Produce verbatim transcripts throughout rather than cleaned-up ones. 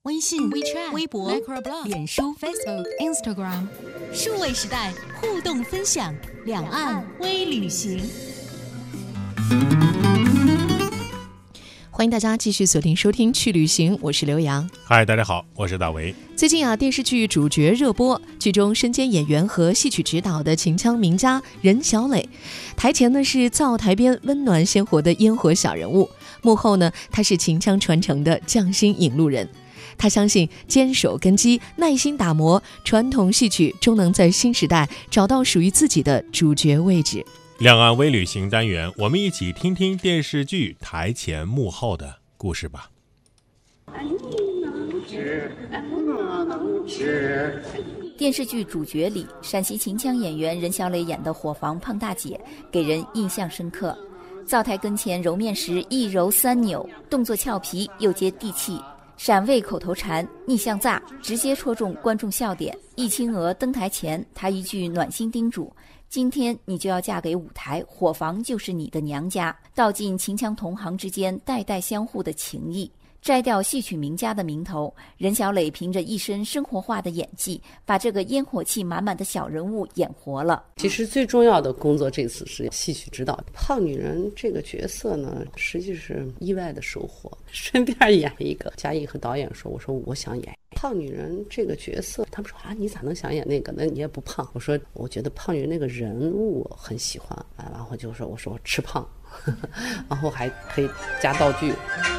微信、 WeChat、 微博、 Microblog、 脸书、 Facebook、Instagram， 数位时代互动分享，两岸微旅行。欢迎大家继续锁定收听去旅行，我是刘洋。 嗨，大家好，我是大为。 最近啊，电视剧主角热播，剧中身兼演员和戏曲指导的秦腔名家任小磊，台前呢是灶台边温暖鲜活的烟火小人物，幕后呢他是秦腔传承的匠心引路人。他相信坚守根基，耐心打磨，传统戏曲终能在新时代找到属于自己的主角位置。 两岸微旅行单元，我们一起听听电视剧台前幕后的故事吧。 电视剧主角里，陕西秦腔演员任小磊演的伙房胖大姐给人印象深刻。灶台跟前揉面时一揉三扭，动作俏皮又接地气，闪位口头禅逆向炸直接戳中观众笑点。易青娥登台前，她一句暖心叮嘱：今天你就要嫁给舞台，伙房就是你的娘家，道尽秦腔同行之间代代相互的情谊。摘掉戏曲名家的名头，任小磊凭着一身生活化的演技，把这个烟火气满满的小人物演活了。 其实最重要的工作这次是戏曲指导。胖女人这个角色呢，实际是意外的收获。顺便演一个，嘉义和导演说，我说我想演胖女人这个角色，他们说啊，你咋能想演那个？那你也不胖。我说我觉得胖女人那个人物我很喜欢啊，然后就说我说吃胖，呵呵，然后还可以加道具。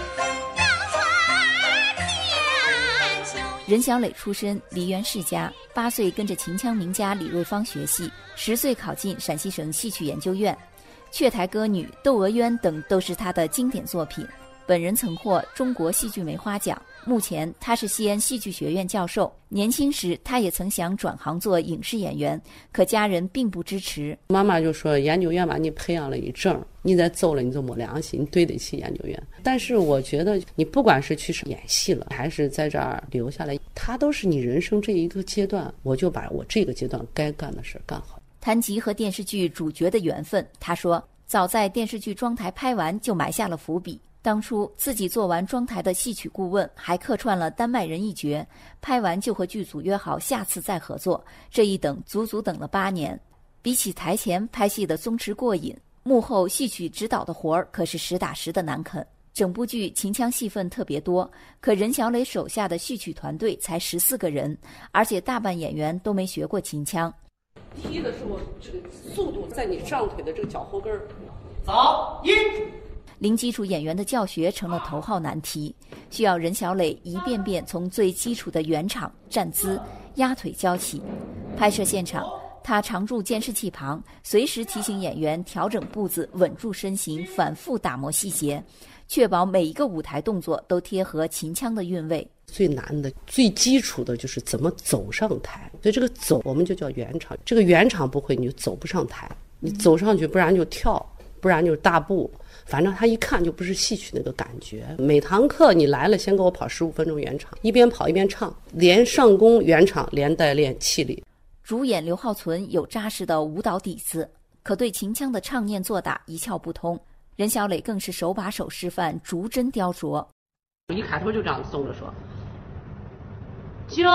任小磊出身梨园世家，八岁跟着秦腔名家李瑞芳学戏，十岁考进陕西省戏曲研究院，《雀台歌女》《窦娥冤》等都是他的经典作品。本人曾获中国戏剧梅花奖，目前他是西安戏剧学院教授。年轻时他也曾想转行做影视演员，可家人并不支持。 妈妈就说研究院把你培养了一阵，你再走了你就没良心，你对得起研究院。但是我觉得你不管是去演戏了，还是在这儿留下来，它都是你人生这一个阶段，我就把我这个阶段该干的事干好。 谈及和电视剧主角的缘分，他说早在电视剧妆台拍完就埋下了伏笔。当初自己做完妆台的戏曲顾问，还客串了丹麦人一角，拍完就和剧组约好下次再合作，这一等足足等了八年。比起台前拍戏的松弛过瘾，幕后戏曲指导的活儿可是实打实的难啃。整部剧秦腔戏份特别多，可任小磊手下的戏曲团队才十四个人，而且大半演员都没学过秦腔。 踢的时候这个速度在你上腿的这个脚后跟儿。 早一零基础演员的教学成了头号难题，需要任小磊一遍遍从最基础的圆场、站姿、压腿教起。拍摄现场，他常驻监视器旁，随时提醒演员调整步子、稳住身形，反复打磨细节，确保每一个舞台动作都贴合秦腔的韵味。 最难的、最基础的就是怎么走上台，所以这个走我们就叫圆场。这个圆场不会，你就走不上台。你走上去，不然就跳，不然就是大步。反正他一看就不是戏曲那个感觉。每堂课你来了，先给我跑十五分钟圆场，一边跑一边唱，连上弓圆场，连带练气力。 主演刘浩存有扎实的舞蹈底子，可对秦腔的唱念做打一窍不通。任小磊更是手把手示范，逐帧雕琢。 一开头就这样松着说， 教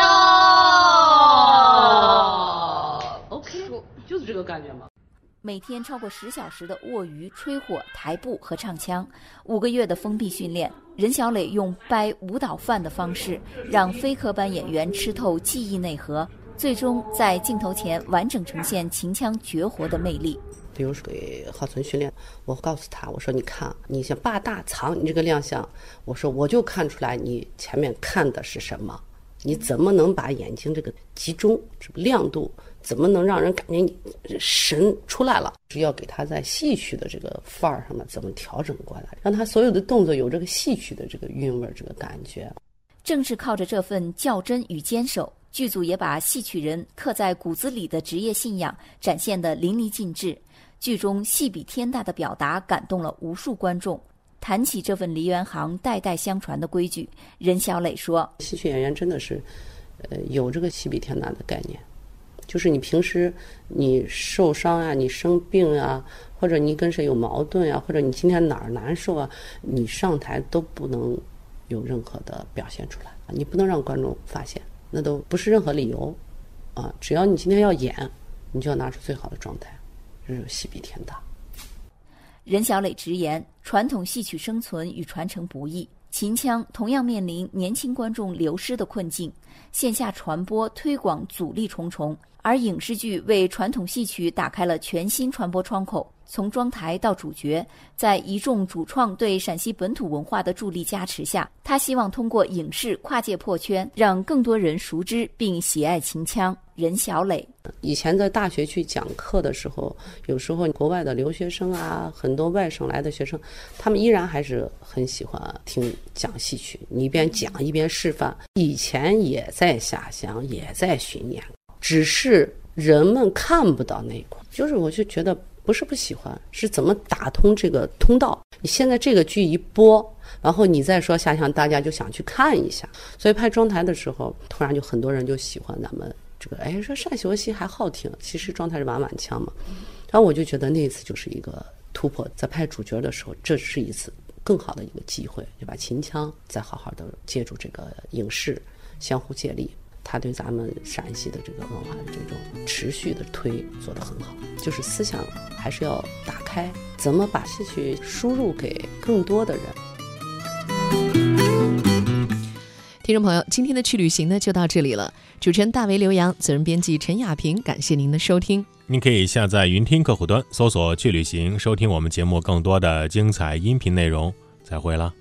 ，OK， 就是这个感觉嘛。 每天超过十小时的卧鱼、吹火、台步和唱腔，五个月的封闭训练，任小磊用掰舞蹈饭的方式，让非科班演员吃透技艺内核，最终在镜头前完整呈现秦腔绝活的魅力。 比如说给浩存训练，我告诉他，我说你看，你像八大藏，你这个亮相，我说我就看出来你前面看的是什么，你怎么能把眼睛这个集中、这个亮度，怎么能让人感觉你神出来了？是要给他在戏曲的这个范儿上面怎么调整过来，让他所有的动作有这个戏曲的这个韵味、这个感觉。 正是靠着这份较真与坚守，剧组也把戏曲人刻在骨子里的职业信仰展现得淋漓尽致。剧中戏比天大的表达感动了无数观众。谈起这份梨园行代代相传的规矩，任小磊说： 戏曲演员真的是呃有这个戏比天大的概念，就是你平时你受伤啊，你生病啊，或者你跟谁有矛盾啊，或者你今天哪儿难受啊，你上台都不能有任何的表现出来，你不能让观众发现，那都不是任何理由啊！只要你今天要演，你就要拿出最好的状态，这是戏比天大。 任小磊直言，传统戏曲生存与传承不易，秦腔同样面临年轻观众流失的困境，线下传播推广阻力重重，而影视剧为传统戏曲打开了全新传播窗口。从庄台到主角，在一众主创对陕西本土文化的助力加持下，他希望通过影视跨界破圈，让更多人熟知并喜爱秦腔。任小磊以前在大学去讲课的时候，有时候国外的留学生啊，很多外省来的学生，他们依然还是很喜欢听讲戏曲，你一边讲一边示范。以前也在下乡，也在巡演，只是人们看不到那一块。就是我就觉得不是不喜欢，是怎么打通这个通道。你现在这个剧一播，然后你再说下乡，大家就想去看一下。所以拍庄台的时候，突然就很多人就喜欢咱们这个，哎，说陕西戏还好听，其实庄台是晚晚腔嘛。然后我就觉得那一次就是一个突破，在拍主角的时候，这是一次更好的一个机会，就把秦腔再好好的借助这个影视相互借力。他对咱们陕西的这个文化的这种持续的推做得很好，就是思想还是要打开，怎么把戏曲输入给更多的人。 听众朋友，今天的去旅行呢就到这里了。主持人大为刘洋，责任编辑陈亚平，感谢您的收听。 您可以下载云听客户端，搜索去旅行，收听我们节目更多的精彩音频内容。再会了。